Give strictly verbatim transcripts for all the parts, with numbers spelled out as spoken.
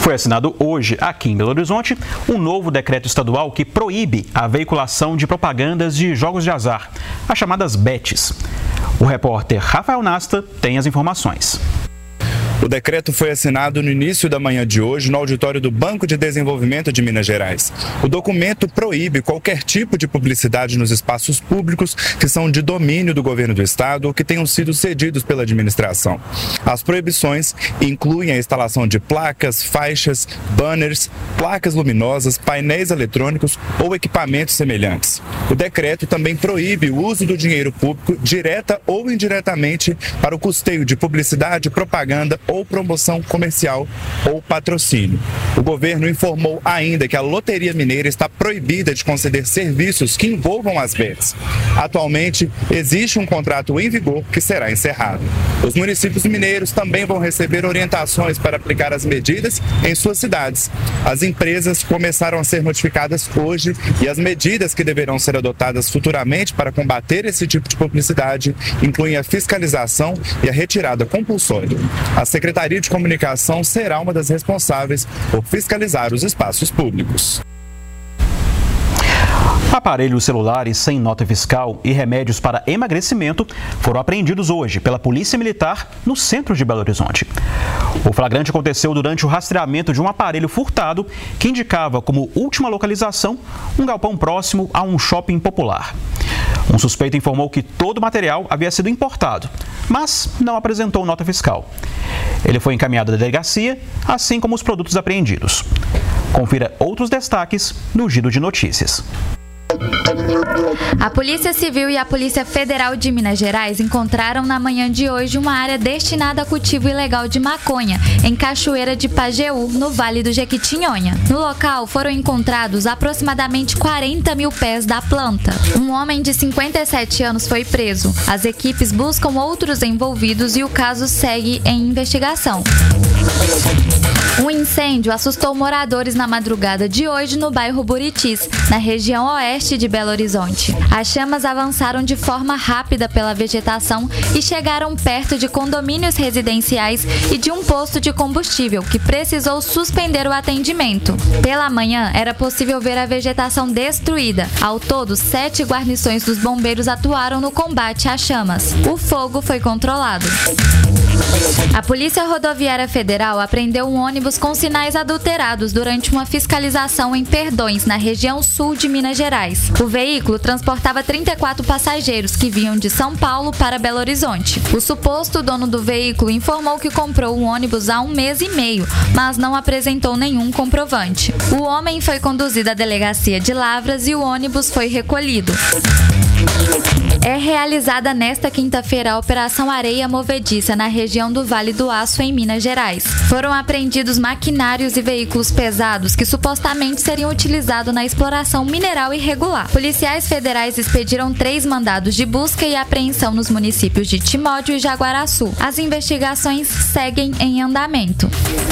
Foi assinado hoje, aqui em Belo Horizonte, um novo decreto estadual que proíbe a veiculação de propagandas de jogos de azar, as chamadas bets. O repórter Rafael Nasta tem as informações. O decreto foi assinado no início da manhã de hoje no auditório do Banco de Desenvolvimento de Minas Gerais. O documento proíbe qualquer tipo de publicidade nos espaços públicos que são de domínio do governo do estado ou que tenham sido cedidos pela administração. As proibições incluem a instalação de placas, faixas, banners, placas luminosas, painéis eletrônicos ou equipamentos semelhantes. O decreto também proíbe o uso do dinheiro público direta ou indiretamente para o custeio de publicidade, propaganda ou promoção comercial ou patrocínio. O governo informou ainda que a Loteria Mineira está proibida de conceder serviços que envolvam as bets. Atualmente, existe um contrato em vigor que será encerrado. Os municípios mineiros também vão receber orientações para aplicar as medidas em suas cidades. As empresas começaram a ser notificadas hoje e as medidas que deverão ser adotadas futuramente para combater esse tipo de publicidade incluem a fiscalização e a retirada compulsória. A Secretaria de Comunicação será uma das responsáveis por fiscalizar os espaços públicos. Aparelhos celulares sem nota fiscal e remédios para emagrecimento foram apreendidos hoje pela Polícia Militar no centro de Belo Horizonte. O flagrante aconteceu durante o rastreamento de um aparelho furtado que indicava como última localização um galpão próximo a um shopping popular. Um suspeito informou que todo o material havia sido importado, mas não apresentou nota fiscal. Ele foi encaminhado à delegacia, assim como os produtos apreendidos. Confira outros destaques no Giro de Notícias. A Polícia Civil e a Polícia Federal de Minas Gerais encontraram na manhã de hoje uma área destinada a cultivo ilegal de maconha, em Cachoeira de Pajeú, no Vale do Jequitinhonha. No local foram encontrados aproximadamente quarenta mil pés da planta. Um homem de cinquenta e sete anos foi preso. As equipes buscam outros envolvidos e o caso segue em investigação. Um incêndio assustou moradores na madrugada de hoje no bairro Buritis, na região oeste de Belo Horizonte. As chamas avançaram de forma rápida pela vegetação e chegaram perto de condomínios residenciais e de um posto de combustível, que precisou suspender o atendimento. Pela manhã, era possível ver a vegetação destruída. Ao todo, sete guarnições dos bombeiros atuaram no combate às chamas. O fogo foi controlado. A Polícia Rodoviária Federal apreendeu um ônibus com sinais adulterados durante uma fiscalização em Perdões, na região sul de Minas Gerais. O veículo transportava trinta e quatro passageiros que vinham de São Paulo para Belo Horizonte. O suposto dono do veículo informou que comprou o ônibus há um mês e meio, mas não apresentou nenhum comprovante. O homem foi conduzido à delegacia de Lavras e o ônibus foi recolhido. É realizada nesta quinta-feira a Operação Areia Movediça na região do Vale do Aço, em Minas Gerais. Foram apreendidos maquinários e veículos pesados que supostamente seriam utilizados na exploração mineral irregular. Policiais federais expediram três mandados de busca e apreensão nos municípios de Timóteo e Jaguaraçu. As investigações seguem em andamento.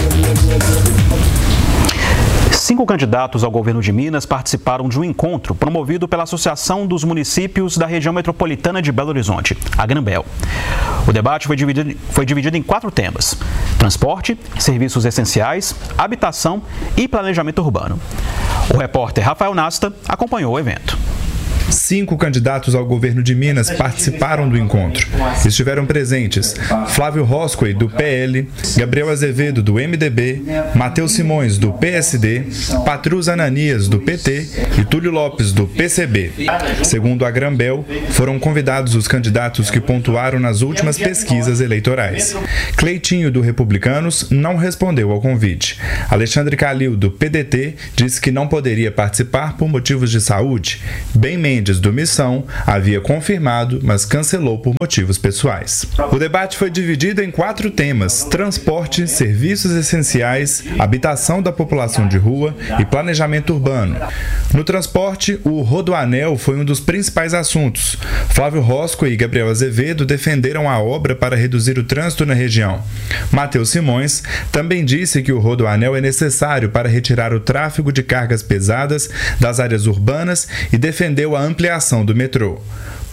Cinco candidatos ao governo de Minas participaram de um encontro promovido pela Associação dos Municípios da Região Metropolitana de Belo Horizonte, a Granbel. O debate foi dividido, foi dividido em quatro temas: transporte, serviços essenciais, habitação e planejamento urbano. O repórter Rafael Nasta acompanhou o evento. Cinco candidatos ao governo de Minas participaram do encontro. Estiveram presentes Flávio Roscoe, do P L, Gabriel Azevedo, do M D B, Matheus Simões, do P S D, Patrus Ananias, do P T e Túlio Lopes, do P C B. Segundo a Granbel, foram convidados os candidatos que pontuaram nas últimas pesquisas eleitorais. Cleitinho, do Republicanos, não respondeu ao convite. Alexandre Calil, do P D T, disse que não poderia participar por motivos de saúde. Ben Mendes, do Missão, havia confirmado, mas cancelou por motivos pessoais. O debate foi dividido em quatro temas: transporte, serviços essenciais, habitação da população de rua e planejamento urbano. No transporte, o Rodoanel foi um dos principais assuntos. Flávio Roscoe e Gabriel Azevedo defenderam a obra para reduzir o trânsito na região. Matheus Simões também disse que o Rodoanel é necessário para retirar o tráfego de cargas pesadas das áreas urbanas e defendeu a ampliação do metrô.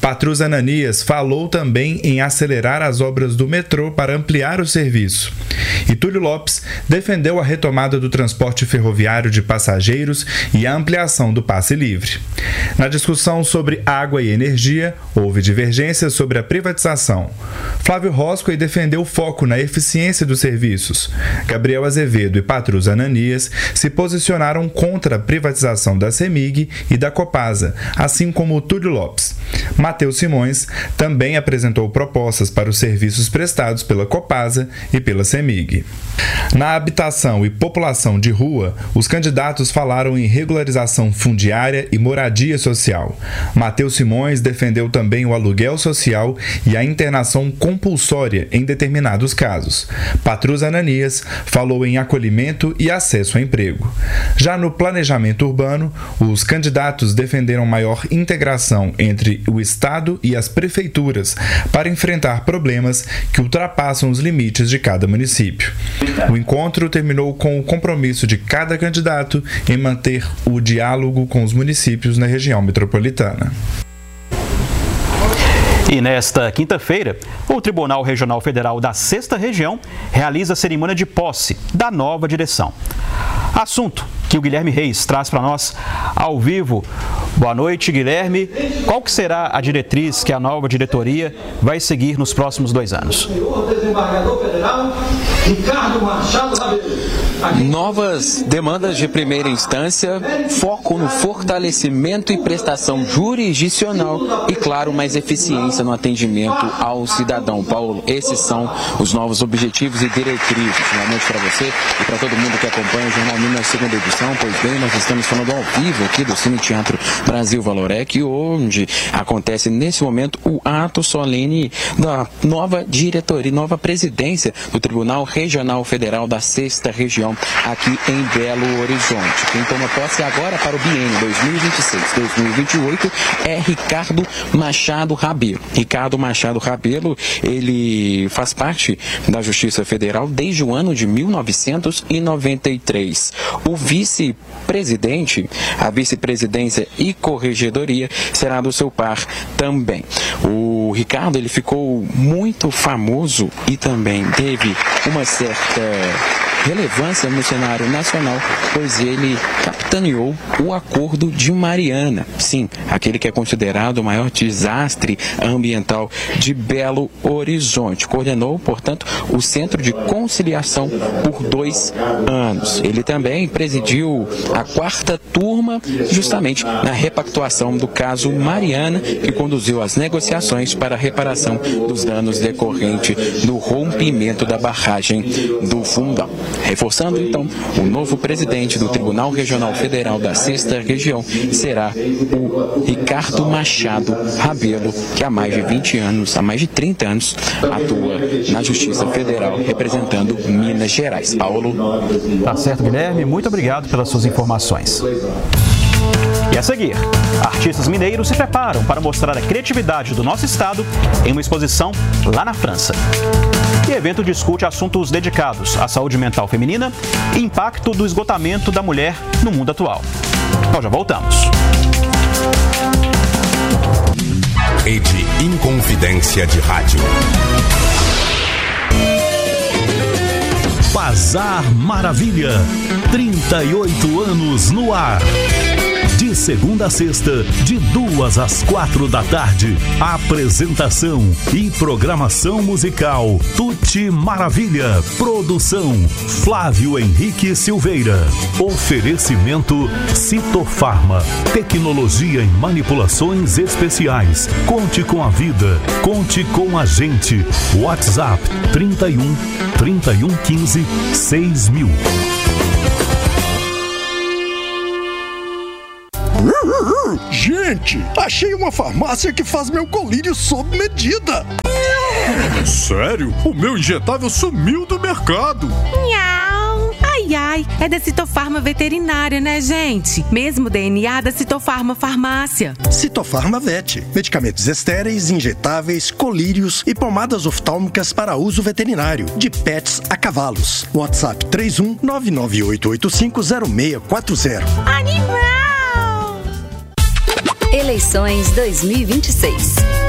Patrus Ananias falou também em acelerar as obras do metrô para ampliar o serviço. E Túlio Lopes defendeu a retomada do transporte ferroviário de passageiros e a ampliação do passe livre. Na discussão sobre água e energia, houve divergências sobre a privatização. Flávio Roscoe defendeu o foco na eficiência dos serviços. Gabriel Azevedo e Patrus Ananias se posicionaram contra a privatização da CEMIG e da Copasa, assim como Túlio Lopes. Matheus Simões também apresentou propostas para os serviços prestados pela Copasa e pela CEMIG. Na habitação e população de rua, os candidatos falaram em regularização fundiária e moradia social. Matheus Simões defendeu também o aluguel social e a internação compulsória em determinados casos. Patrus Ananias falou em acolhimento e acesso a emprego. Já no planejamento urbano, os candidatos defenderam maior integração entre o Estado e as prefeituras para enfrentar problemas que ultrapassam os limites de cada município. O encontro terminou com o compromisso de cada candidato em manter o diálogo com os municípios na região metropolitana. E nesta quinta-feira, o Tribunal Regional Federal da Sexta Região realiza a cerimônia de posse da nova direção. Assunto que o Guilherme Reis traz para nós ao vivo. Boa noite, Guilherme. Qual que será a diretriz que a nova diretoria vai seguir nos próximos dois anos? Novas demandas de primeira instância, foco no fortalecimento e prestação jurisdicional e, claro, mais eficiência no atendimento ao cidadão. Paulo, esses são os novos objetivos e diretrizes. Boa noite para você e para todo mundo que acompanha o Jornal Minas segunda edição. Pois bem, nós estamos falando ao vivo aqui do Cine Teatro Brasil Valorec, onde acontece nesse momento o ato solene da nova diretoria, nova presidência do Tribunal Regional Federal da Sexta Região aqui em Belo Horizonte. Quem toma posse agora para o biênio dois mil e vinte e seis a dois mil e vinte e oito é Ricardo Machado Rabelo. Ricardo Machado Rabelo, ele faz parte da Justiça Federal desde o ano de mil novecentos e noventa e três. O vice-presidente, a vice-presidência e corregedoria será do seu par também. O Ricardo, ele ficou muito famoso e também teve uma certa relevância no cenário nacional, pois ele capitaneou o Acordo de Mariana. Sim, aquele que é considerado o maior desastre ambiental de Belo Horizonte. Coordenou, portanto, o Centro de Conciliação por dois anos. Ele também presidiu a quarta turma, justamente na repactuação do caso Mariana, que conduziu as negociações para a reparação dos danos decorrentes do rompimento da barragem do Fundão. Reforçando, então, o novo presidente do Tribunal Regional Federal da Sexta Região será o Ricardo Machado Rabelo, que há mais de vinte anos, há mais de trinta anos, atua na Justiça Federal representando Minas Gerais. Paulo. Tá certo, Guilherme. Muito obrigado pelas suas informações. E a seguir, artistas mineiros se preparam para mostrar a criatividade do nosso estado em uma exposição lá na França. E o evento discute assuntos dedicados à saúde mental feminina e impacto do esgotamento da mulher no mundo atual. Nós já voltamos. Rede Inconfidência de Rádio. Bazar Maravilha, trinta e oito anos no ar. De segunda a sexta, de duas às quatro da tarde. Apresentação e programação musical Tuti Maravilha. Produção Flávio Henrique Silveira. Oferecimento Citofarma. Tecnologia em manipulações especiais. Conte com a vida. Conte com a gente. WhatsApp trinta e um, trinta e um, quinze, seis mil. Gente, achei uma farmácia que faz meu colírio sob medida. Sério? O meu injetável sumiu do mercado. Nhau. Ai, ai, é da Citofarma Veterinária, né, gente? Mesmo D N A da Citofarma Farmácia. Citofarma Vet. Medicamentos estéreis, injetáveis, colírios e pomadas oftálmicas para uso veterinário. De pets a cavalos. WhatsApp três um nove nove oito oito cinco zero seis quatro zero. Animal! Eleições dois mil e vinte e seis.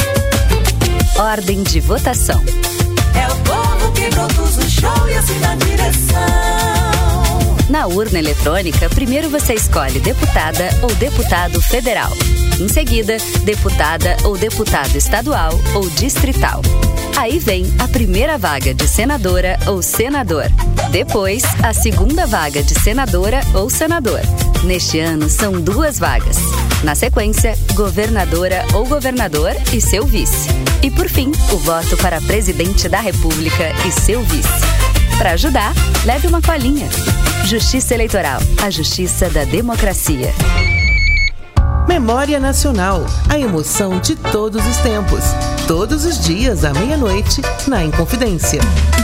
Ordem de votação. É o povo que produz o show e assina a direção. Na urna eletrônica, primeiro você escolhe deputada ou deputado federal. Em seguida, deputada ou deputado estadual ou distrital. Aí vem a primeira vaga de senadora ou senador. Depois, a segunda vaga de senadora ou senador. Neste ano, são duas vagas. Na sequência, governadora ou governador e seu vice. E por fim, o voto para presidente da República e seu vice. Para ajudar, leve uma colinha. Justiça Eleitoral, a justiça da democracia. Memória Nacional, a emoção de todos os tempos. Todos os dias, à meia-noite, na Inconfidência.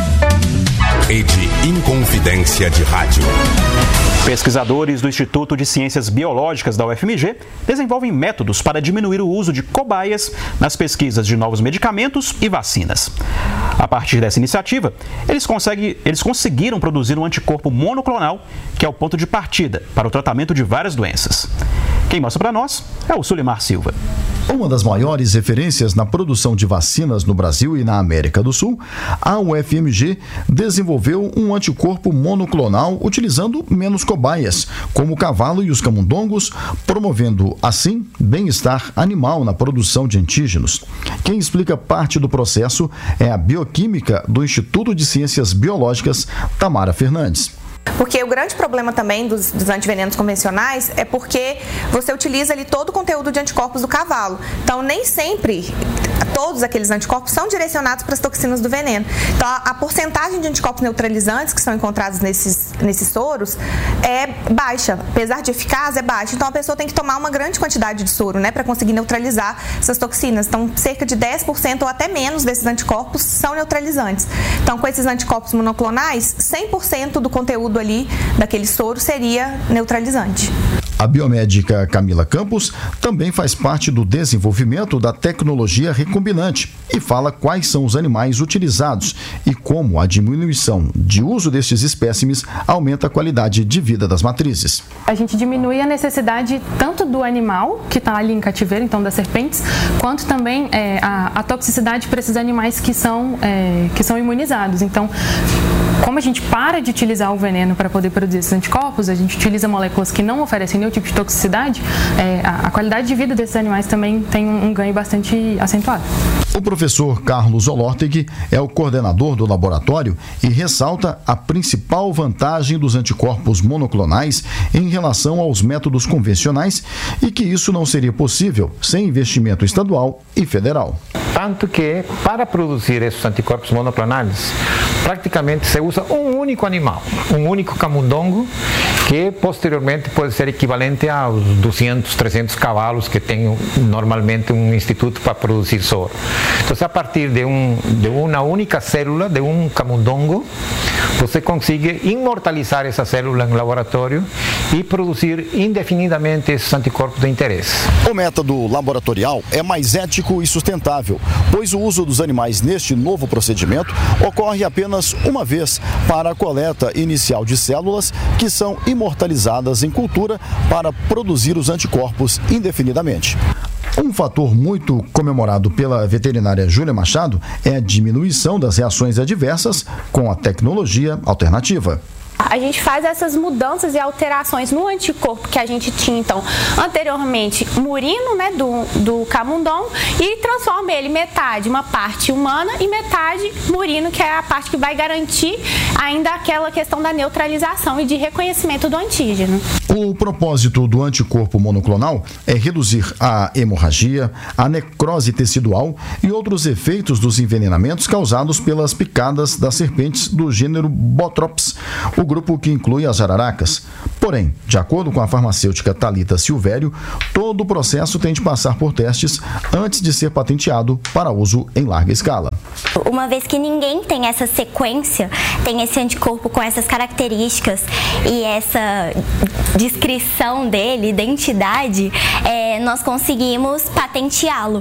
Rede Inconfidência de Rádio. Pesquisadores do Instituto de Ciências Biológicas da U F M G desenvolvem métodos para diminuir o uso de cobaias nas pesquisas de novos medicamentos e vacinas. A partir dessa iniciativa, eles, conseguem, eles conseguiram produzir um anticorpo monoclonal, que é o ponto de partida para o tratamento de várias doenças. Quem mostra para nós é o Sulimar Silva. Uma das maiores referências na produção de vacinas no Brasil e na América do Sul, a U F M G desenvolveu um anticorpo monoclonal utilizando menos cobaias, como o cavalo e os camundongos, promovendo, assim, bem-estar animal na produção de antígenos. Quem explica parte do processo é a bioquímica do Instituto de Ciências Biológicas, Tamara Fernandes. Porque o grande problema também dos, dos antivenenos convencionais é porque você utiliza ali todo o conteúdo de anticorpos do cavalo. Então, nem sempre todos aqueles anticorpos são direcionados para as toxinas do veneno. Então, a, a porcentagem de anticorpos neutralizantes que são encontrados nesses, nesses soros é baixa. Apesar de eficaz, é baixa. Então, a pessoa tem que tomar uma grande quantidade de soro, né, para conseguir neutralizar essas toxinas. Então, cerca de dez por cento ou até menos desses anticorpos são neutralizantes. Então, com esses anticorpos monoclonais, cem por cento do conteúdo ali daquele soro seria neutralizante. A biomédica Camila Campos também faz parte do desenvolvimento da tecnologia recombinante e fala quais são os animais utilizados e como a diminuição de uso destes espécimes aumenta a qualidade de vida das matrizes. A gente diminui a necessidade tanto do animal, que está ali em cativeiro, então das serpentes, quanto também é, a, a toxicidade para esses animais que são, é, que são imunizados. Então, como a gente para de utilizar o veneno para poder produzir esses anticorpos, a gente utiliza moléculas que não oferecem nenhum tipo de toxicidade, é, a, a qualidade de vida desses animais também tem um, um ganho bastante acentuado. O professor Carlos Olorteg é o coordenador do laboratório e ressalta a principal vantagem dos anticorpos monoclonais em relação aos métodos convencionais e que isso não seria possível sem investimento estadual e federal. Tanto que, para produzir esses anticorpos monoclonais, praticamente se usa um único animal, um único camundongo, que posteriormente pode ser equivalente aos duzentos, trezentos cavalos que tem normalmente um instituto para produzir soro. Então, a partir de, um, de uma única célula, de um camundongo, você consegue imortalizar essa célula no laboratório e produzir indefinidamente esses anticorpos de interesse. O método laboratorial é mais ético e sustentável, pois o uso dos animais neste novo procedimento ocorre apenas uma vez para a coleta inicial de células que são imortalizadas em cultura para produzir os anticorpos indefinidamente. Um fator muito comemorado pela veterinária Júlia Machado é a diminuição das reações adversas com a tecnologia alternativa. A gente faz essas mudanças e alterações no anticorpo que a gente tinha, então, anteriormente, murino, né, do, do camundongo, e transforma ele metade uma parte humana e metade murino, que é a parte que vai garantir ainda aquela questão da neutralização e de reconhecimento do antígeno. O propósito do anticorpo monoclonal é reduzir a hemorragia, a necrose tecidual e outros efeitos dos envenenamentos causados pelas picadas das serpentes do gênero Botrops, o grupo que inclui as jararacas. Porém, de acordo com a farmacêutica Thalita Silvério, todo o processo tem de passar por testes antes de ser patenteado para uso em larga escala. Uma vez que ninguém tem essa sequência, tem esse anticorpo com essas características e essa descrição dele, identidade, é, nós conseguimos patenteá-lo.